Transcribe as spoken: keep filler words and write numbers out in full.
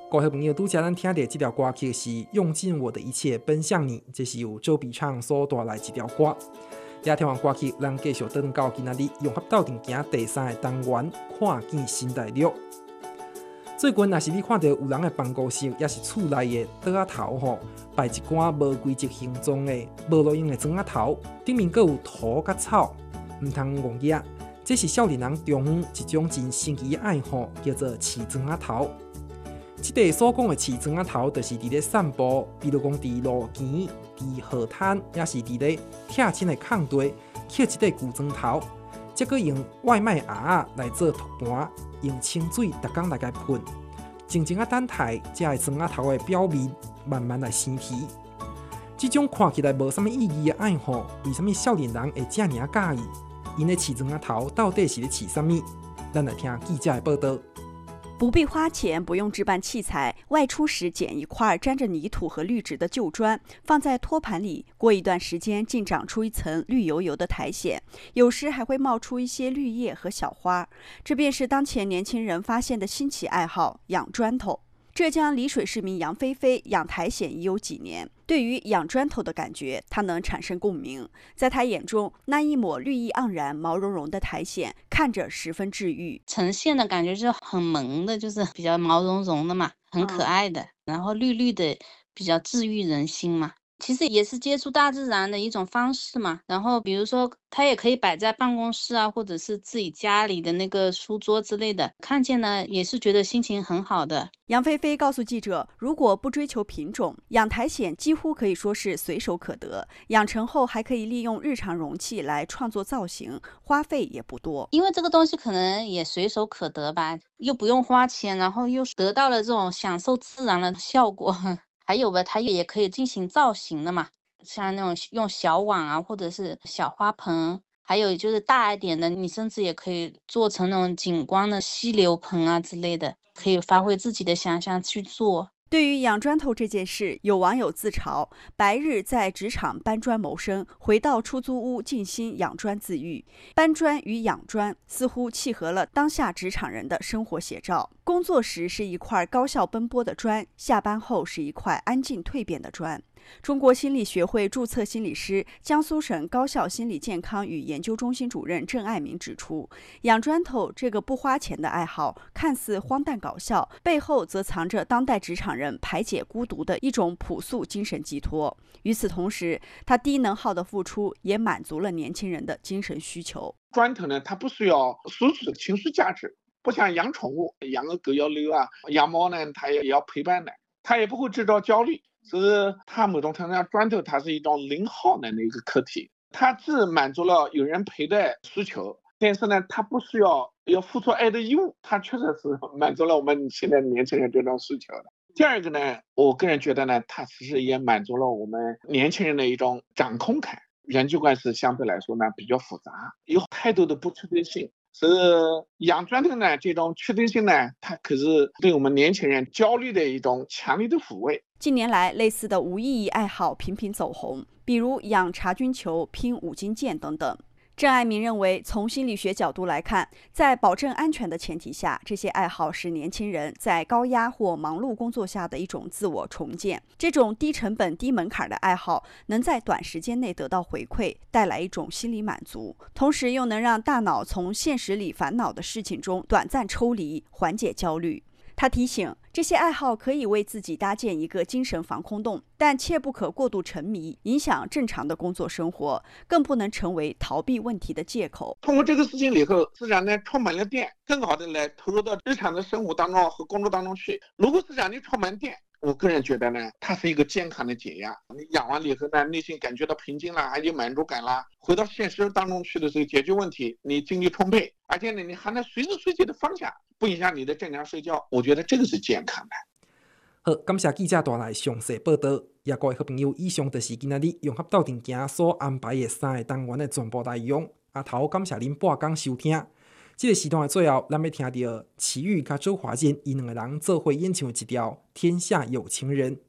各位朋友，拄则咱听到这条歌曲是《用尽我的一切奔向你》，这是由周笔畅所带来一条歌。也听完歌曲，咱继续转到今仔日融合斗阵行第三个单元，看见新大陆。最近，若是你看到有人的办公室，也是厝内的桌仔头吼，摆一罐无规则形状的无路用的砖仔头，顶面阁有土甲草，唔通误野。这是少年人中央一种真神奇的爱好，叫做饲砖仔头。这个所讲的饲砖仔头，就是伫咧散步，比如讲伫路边、伫河滩，也是伫咧拆迁的空地，捡一块旧砖头，再搁用外卖鸭仔来做托盘，用清水逐工来甲喷，静静啊等待这个砖仔头的表面慢慢来生皮。这种看起来无啥物意义的爱好，为什么少年人会这么介意？因咧饲砖仔头到底是咧饲啥物？咱来听记者的报道。 不必花钱，不用置办器材，外出时捡一块沾着泥土和绿植的旧砖，放在托盘里，过一段时间竟长出一层绿油油的苔藓，有时还会冒出一些绿叶和小花。这便是当前年轻人发现的新奇爱好——养砖头。浙江丽水市民杨菲菲养苔藓已有几年，对于养砖头的感觉，她能产生共鸣。在她眼中，那一抹绿意盎然、毛茸茸的苔藓看着十分治愈， 呈现的感觉就是很萌的，就是比较毛茸茸的嘛，很可爱的，嗯、然后绿绿的，比较治愈人心嘛。其实也是接触大自然的一种方式嘛。然后比如说它也可以摆在办公室啊，或者是自己家里的那个书桌之类的，看见呢也是觉得心情很好的。 杨菲菲告诉记者，如果不追求品种，养苔藓几乎可以说是随手可得，养成后还可以利用日常容器来创作造型，花费也不多。 因为这个东西可能也随手可得吧，又不用花钱，然后又得到了这种享受自然的效果。还有吧，它也可以进行造型的嘛，像那种用小碗啊，或者是小花盆，还有就是大一点的，你甚至也可以做成那种景观的溪流盆啊之类的，可以发挥自己的想象去做。 对于养砖头这件事，有网友自嘲：白日在职场搬砖谋生，回到出租屋静心养砖自愈。搬砖与养砖似乎契合了当下职场人的生活写照。工作时是一块高效奔波的砖，下班后是一块安静蜕变的砖。中国心理学会注册心理师、江苏省高校心理健康与研究中心主任郑爱民指出，养砖头这个不花钱的爱好看似荒诞搞笑，背后则藏着当代职场人排解孤独的一种朴素精神寄托。与此同时，他低能耗的付出也满足了年轻人的精神需求。 砖头呢，它不需要输出情绪价值，不像养宠物，养个狗要遛啊，养猫呢，它也要陪伴的，它也不会制造焦虑。所以它某种程度上，砖头它是一种零耗能的一个课题，它既满足了有人陪的需求，但是呢，它不需要要付出爱的义务，它确实是满足了我们现在年轻人这种需求的。第二个呢，我个人觉得呢，它其实也满足了我们年轻人的一种掌控感。人际关系相对来说呢比较复杂，有太多的不确定性。所以养砖头呢，这种确定性呢，它可是对我们年轻人焦虑的一种强烈的抚慰。 近年来，类似的无意义爱好频频走红，比如养茶菌球、拼五金件等等。郑爱民认为，从心理学角度来看，在保证安全的前提下，这些爱好是年轻人在高压或忙碌工作下的一种自我重建。这种低成本、低门槛的爱好，能在短时间内得到回馈，带来一种心理满足，同时又能让大脑从现实里烦恼的事情中短暂抽离，缓解焦虑。他提醒，这些爱好可以为自己搭建一个精神防空洞，但切不可过度沉迷，影响正常的工作生活，更不能成为逃避问题的借口。 通过这个事情以后，自然呢充满了电，更好的来投入到日常的生活当中和工作当中去。如果是让你充满电，我个人觉得呢，它是一个健康的解压。你养完了以后呢，内心感觉到平静啦，还有满足感啦，回到现实当中去的时候解决问题，你精力充沛，而且呢，你还能随时随地的放下，不影响你的正常睡觉。我觉得这个是健康的。 好，感谢记者带来详细报道。也各位好朋友，以上就是今仔日融合斗阵行所安排的三个单元的全部内容。阿头感谢您半天收听。这个时段的最后，咱要听到齐豫甲周华健伊两个人做伙演唱一条《天下有情人》。